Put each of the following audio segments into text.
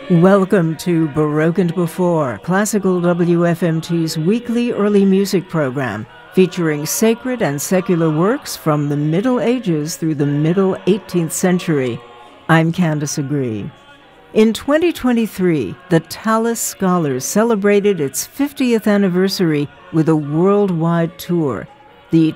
Welcome to Baroque and Before, Classical WFMT's weekly early music program, featuring sacred and secular works from the Middle Ages through the middle 18th century. I'm Candace Agree. In 2023, the Tallis Scholars celebrated its 50th anniversary with a worldwide tour. The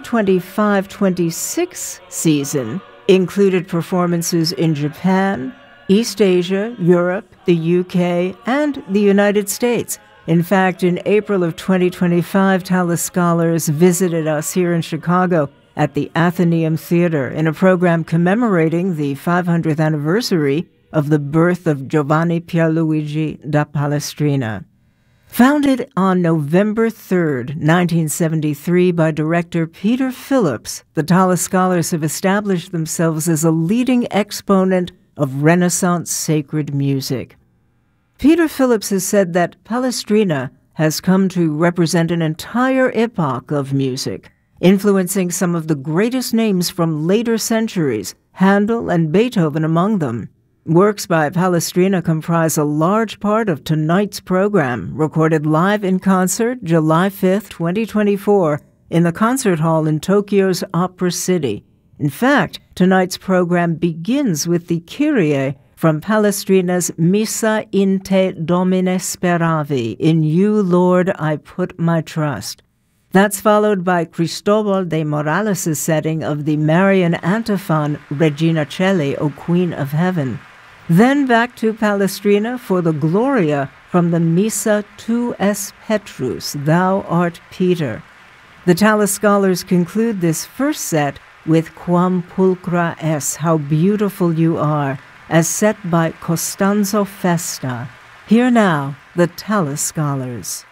2025-26 season included performances in Japan, East Asia, Europe, the UK, and the United States. In fact, in April of 2025, Tallis Scholars visited us here in Chicago at the Athenaeum Theater in a program commemorating the 500th anniversary of the birth of Giovanni Pierluigi da Palestrina. Founded on November 3, 1973 by director Peter Phillips, the Tallis Scholars have established themselves as a leading exponent of Renaissance sacred music. Peter Phillips has said that Palestrina has come to represent an entire epoch of music, influencing some of the greatest names from later centuries, Handel and Beethoven among them. Works by Palestrina comprise a large part of tonight's program, recorded live in concert July 5, 2024, in the concert hall in Tokyo's Opera City. In fact, tonight's program begins with the Kyrie from Palestrina's Missa in te Domine speravi, in you, Lord, I put my trust. That's followed by Cristobal de Morales' setting of the Marian antiphon Regina Coeli, O Queen of Heaven. Then back to Palestrina for the Gloria from the Missa Tu es Petrus, Thou art Peter. The Tallis Scholars conclude this first set with Quam pulchra es, How Beautiful You Are, as set by Costanzo Festa. Here now, the Tallis Scholars.